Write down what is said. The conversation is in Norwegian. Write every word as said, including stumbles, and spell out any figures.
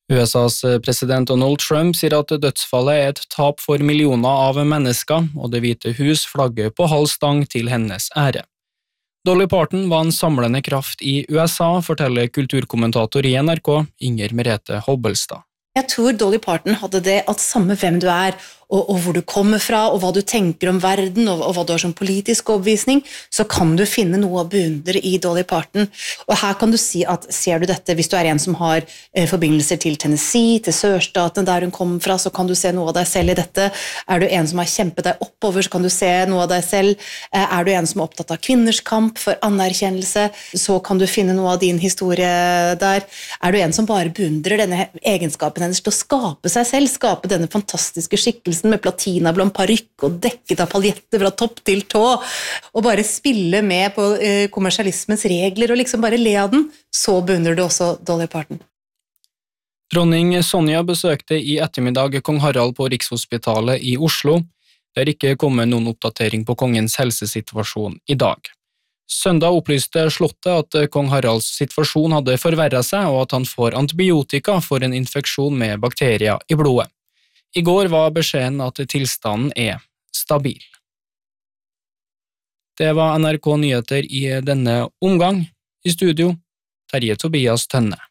U S A's president Donald Trump sier at dødsfallet er et tap for millioner av mennesker, og Det hvite hus flagger på halv stang til hennes ære. Dolly Parton var en samlende kraft i U S A, forteller kulturkommentator i N R K, Inger Merete Hobbelstad. Jeg tror Dolly Parton hadde det at samme hvem du er, og, og hvor du kommer fra, og hva du tenker om verden, og, og hva du har som politisk overbevisning, så kan du finne noe å beundre i Dolly Parton. Og her kan du si at, ser du dette, hvis du er en som har eh, forbindelser til Tennessee, til sørstaten der hun kommer fra, så kan du se noe av deg selv i dette. Er du en som har kjempet deg oppover, så kan du se noe av deg selv. Eh, er du en som er opptatt av kvinners kamp for anerkjennelse, så kan du finne noe av din historie der. Er du en som bare beundrer denne egenskapen hennes til å skape seg selv, skape denne fantastiske skikkelsen med platinablond parykk og dekket av paljetter fra topp til tå, og bare spille med på eh, kommersialismens regler og liksom bare le av den, så beundrer du også Dolly Parton. Dronning Sonja besøkte i ettermiddag kong Harald på Rikshospitalet i Oslo. Det er ikke kommet noen oppdatering på kongens helsesituasjon i dag. Søndag opplyste slottet at kong Haralds situasjon hadde forverret seg, og at han får antibiotika for en infeksjon med bakterier i blodet. I går var beskjeden at tilstanden er stabil. Det var N R K Nyheter i denne omgang. I studio, Terje Tobias Tønne.